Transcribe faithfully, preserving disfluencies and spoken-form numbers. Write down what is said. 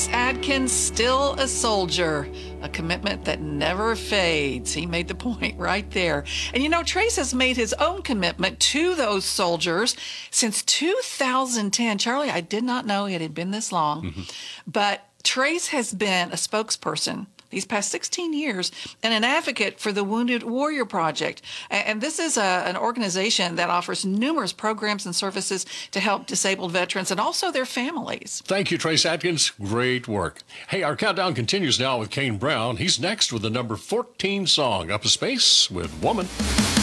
Adkins, still a soldier, a commitment that never fades. He made the point right there. And you know, Trace has made his own commitment to those soldiers since two thousand ten. Charlie, I did not know it had been this long, mm-hmm. but Trace has been a spokesperson these past sixteen years and an advocate for the Wounded Warrior Project. And this is a, an organization that offers numerous programs and services to help disabled veterans and also their families. Thank you, Trace Adkins. Great work. Hey, our countdown continues now with Kane Brown. He's next with the number fourteen song, Up a Space with Woman.